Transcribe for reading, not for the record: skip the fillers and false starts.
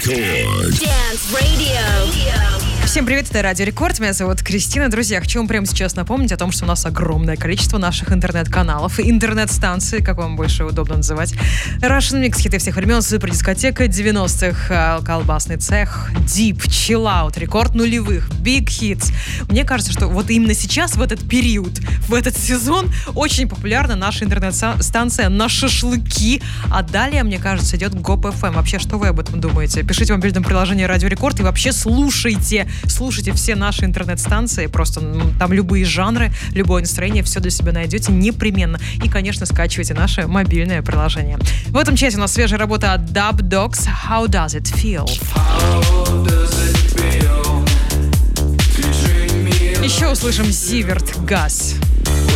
Рекорд. Dance Radio. Всем привет, это Радио Рекорд, меня зовут Кристина. Друзья, хочу вам прямо сейчас напомнить о том, что у нас огромное количество наших интернет-каналов и интернет-станций, как вам больше удобно называть. Russian Mix, хиты всех времен, супердискотека 90-х, колбасный цех, Deep, Chill Out, рекорд нулевых, Big Hits. Мне кажется, что вот именно сейчас, в этот период, в этот сезон, очень популярна наша интернет-станция на шашлыки. А далее, мне кажется, идет ГОП FM. Вообще, что вы об этом думаете? Пишите в мобильном приложении Радио Рекорд и вообще слушайте все наши интернет-станции, просто там любые жанры, любое настроение, все для себя найдете непременно. И, конечно, скачивайте наше мобильное приложение. В этом часе у нас свежая работа от Dub Dogs. How does it feel? Еще услышим Зиверт Газ.